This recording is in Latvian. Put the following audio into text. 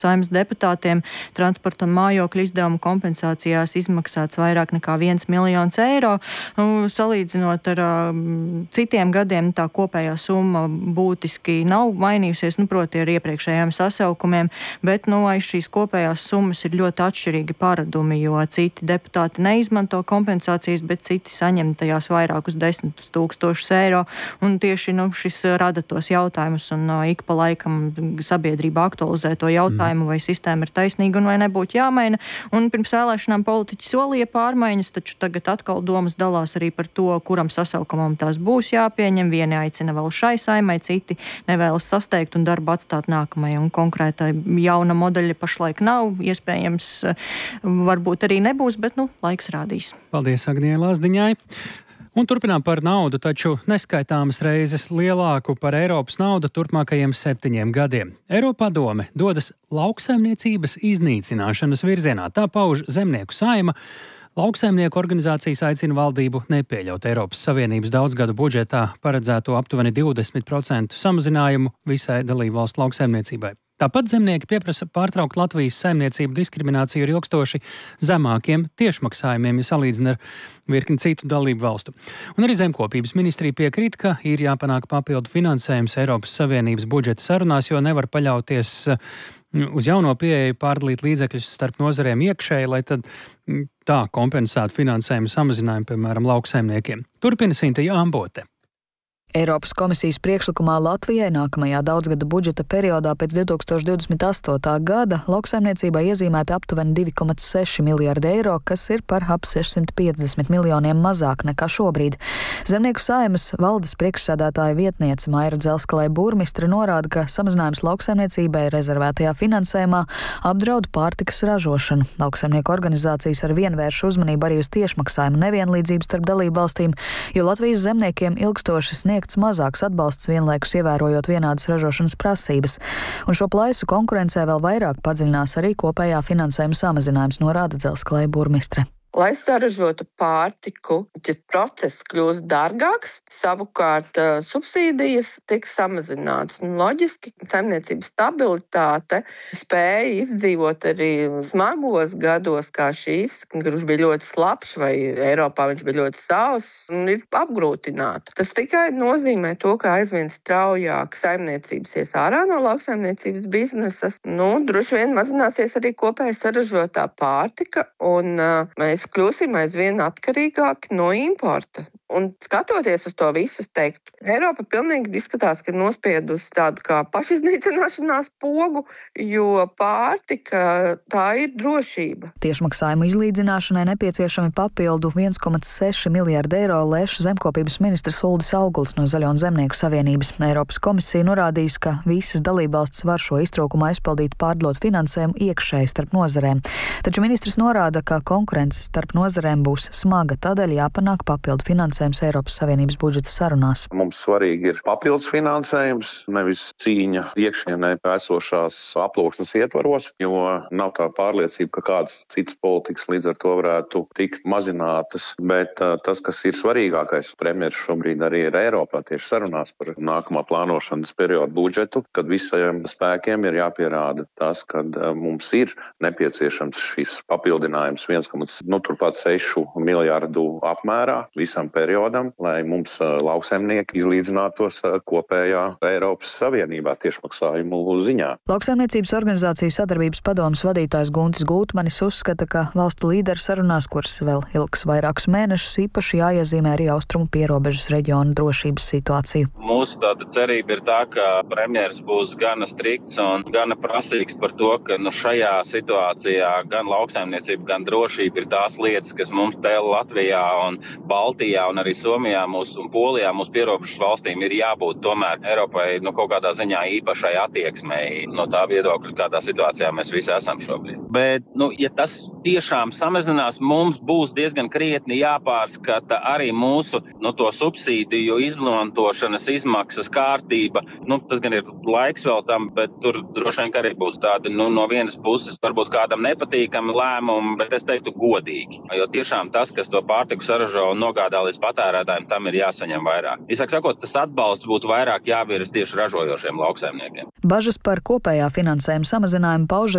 Saeimas deputātiem transporta un mājokļu izdevumu kompensācijās izmaksāts vairāk nekā 1 miljons eiro. Salīdzinot ar citiem gadiem, tā kopējā summa būtiski nav mainījusies, proti ar iepriekšējiem sasaukumiem, bet aiz šīs kopējās summas ir ļoti atšķirīgi paradumi, jo citi deputāti neizmanto kompensācijas, bet citi saņem tajās vairākus 10 000 eiro. Un tieši šis rada tos jautājumus, un ik pa laikam sabiedrība aktualizē to jautājumu, vai sistēma ir taisnīga un vai nebūtu jāmaina. Un pirms vēlēšanām politiķi solīja pārmaiņas, taču tagad atkal domas dalās arī par to, kuram sasaukumam tās būs jāpieņem. Vieni aicina vēl šai saimai, citi nevēlas sasteigt un darbu atstāt nākamajai. Un konkrēta jauna modeļa pašlaik nav, iespējams, varbūt arī nebūs, bet laiks rādīs. Paldies Agnijai Lazdiņai. Un turpinām par naudu, taču neskaitāmas reizes lielāku par Eiropas naudu turpmākajiem 7 gadiem. Eiropadome dodas lauksaimniecības iznīcināšanas virzienā. Tā pauž Zemnieku saima. Lauksaimnieku organizācijas aicina valdību nepieļaut Eiropas Savienības daudzgadu budžetā paredzēto aptuveni 20% samazinājumu visai dalībvalstu lauksaimniecībai. Tāpat zemnieki pieprasa pārtraukt Latvijas saimniecību diskrimināciju ar ilgstoši zemākiem tiešmaksājumiem, ja salīdzina ar virkni citu dalību valstu. Un arī zemkopības ministrija piekrīt, ka ir jāpanāk papildu finansējums Eiropas Savienības budžeta sarunās, jo nevar paļauties uz jauno pieeju pārdalīt līdzekļus starp nozarēm iekšēji, lai tad tā kompensētu finansējumu samazinājumu, piemēram, lauksaimniekiem. Turpina Sintīja Ambote. Eiropas komisijas priekšlikumā Latvijai nākamajā daudzgada budžeta periodā pēc 2028. gada lauksaimniecībai iezīmēta aptuveni 2,6 miljardi eiro, kas ir par ap 650 miljoniem mazāk nekā šobrīd. Zemnieku saimas valdes priekšsēdētāja vietniece Maira Dzelskalē-Burmistre norāda, ka samazinājums lauksaimniecībai rezervētajā finansējumā apdraud pārtikas ražošanu. Lauksaimnieku organizācijas ar vienu vērš uzmanību arī uz tiešmaksājumu nevienlīdzību starp dalību valstīm, jo Latvijas zemniekiem ilgstoši sniegts mazāks atbalsts, vienlaikus ievērojot vienādas ražošanas prasības. Un šo plaisu konkurencē vēl vairāk padziļinās arī kopējā finansējuma samazinājums, norāda Dzelskalē-Burmistre. Lai saražotu pārtiku, šis process kļūst dārgāks, savukārt subsīdijas tiek samazinātas. Loģiski, saimniecības stabilitāte spēja izdzīvot arī smagos gados kā šīs, kurš bija ļoti slapjš vai Eiropā viņš bija ļoti sauss, un ir apgrūtināta. Tas tikai nozīmē to, ka aizvien straujāk saimniecības ies ārā no lauksaimniecības biznesas. Droši vien mazināsies arī kopēja saražotā pārtika, un mēs kļūsim aizvien atkarīgāki no importa. Un skatoties uz to visu, teiktu, Eiropa pilnīgi izskatās, ka nospiedusi tādu kā pašiznīcināšanās pogu, jo pārtika tā ir drošība. Tiešmaksājumu izlīdzināšanai nepieciešami papildu 1,6 miljardi eiro, lēš zemkopības ministrs Uldis Auguls no Zaļo un Zemnieku savienības. Eiropas komisija norādījusi, ka visas dalībvalstis var šo iztrūkumu aizpildīt pārdalot finansējumu iekšēji starp nozarēm. Taču ministrs norāda, ka konkurences starp nozarēm būs smaga, tādēļ jāpanāk papildu finansējums Eiropas Savienības budžeta sarunās. Mums svarīgi ir papildus finansējums, nevis cīņa iekšienē esošās aploksnes ietvaros, jo nav tā pārliecība, ka kādas citas politikas līdz ar to varētu tikt mazinātas. Bet tas, kas ir svarīgākais, premjeras šobrīd arī ir Eiropā tieši sarunās par nākamā plānošanas periodu budžetu, kad visiem spēkiem ir jāpierāda tas, ka mums ir nepieciešams šis papildinājums 1,6 miljardu apmērā visam periodam, lai mums lauksaimnieki izlīdzinātos kopējā Eiropas Savienībā tiešmaksājumu ziņā. Lauksaimniecības organizācijas sadarbības padomes vadītājs Guntis Gultmanis uzskata, ka valstu līderu sarunās, kuras vēl ilgs vairākus mēnešus, īpaši jāiezīmē arī austrumu pierobežas reģionu drošības situāciju. Mūsu tāda cerība ir tā, ka premjeras būs gana strikts un gana prasīgs par to, ka šajā situācijā gan lauksaimniecība, gan drošība ir tās lietas, kas mums spēlē Latvijā un Baltijā un arī Somijā un Polijā mūsu pierobežas valstīm ir jābūt tomēr Eiropai kaut kādā ziņā īpašai attieksmei no tā viedokļa, kādā situācijā mēs visi esam šobrīd. Bet, ja tas tiešām samazinās, mums būs diezgan krietni jāpārskata arī mūsu to subsīdiju izmantošanas izmaksas kārtība. Tas gan ir laiks vēl tam, bet tur droši vien arī būs tādi, no vienas puses varbūt kādam nepatīkami lēmumi, bet es teiktu godīgi. Jo tiešām tas, kas to pārtiku saražo un nogādā līdz patērētājiem tam ir jāsaņem vairāk. Īsāk sakot, tas atbalsts būtu vairāk jāvirza tieši ražojošiem lauksaimniekiem. Bažas par kopējā finansējuma samazinājumu pauž